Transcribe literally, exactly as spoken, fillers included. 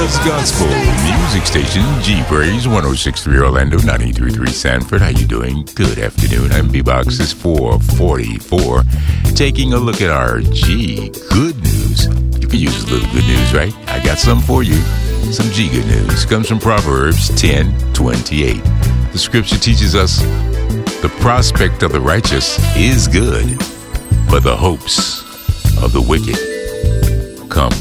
Buzz Gospel Music Station, G-Praise, one oh six point three Orlando, ninety-three point three Sanford. How you doing? Good afternoon. I'm B-Box. It's four forty-four. Taking a look at our G Good News. You can use a little good news, right? I got some for you. Some G Good News. Comes from Proverbs ten twenty-eight. The scripture teaches us the prospect of the righteous is good, but the hopes of the wicked